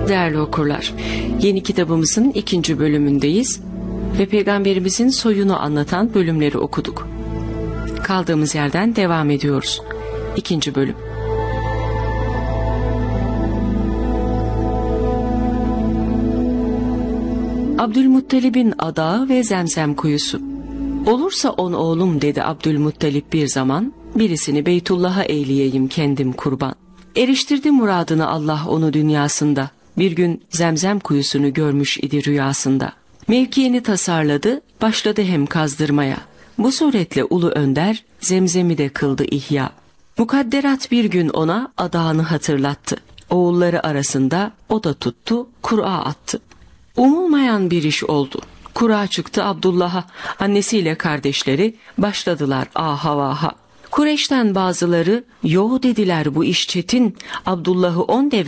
Değerli okurlar, yeni kitabımızın 2. bölümündeyiz ve Peygamberimizin soyunu anlatan bölümleri okuduk. Kaldığımız yerden devam ediyoruz. 2. bölüm. Abdülmuttalib'in adağı ve Zemzem kuyusu. Olursa 10 oğlum dedi Abdülmuttalib bir zaman, birisini Beytullah'a eyleyeyim kendim kurban. Eriştirdi muradını Allah onu dünyasında, bir gün Zemzem kuyusunu görmüş idi rüyasında. Mevkiini tasarladı, başladı hem kazdırmaya. Bu suretle ulu önder, Zemzem'i de kıldı ihya. Mukadderat bir gün ona adağını hatırlattı. Oğulları arasında o da tuttu, Kur'a attı. Umulmayan bir iş oldu. Kur'a çıktı Abdullah'a, annesiyle kardeşleri başladılar aha vaha. Kureyş'ten bazıları, yo dediler bu iş çetin, Abdullah'ı 10 deve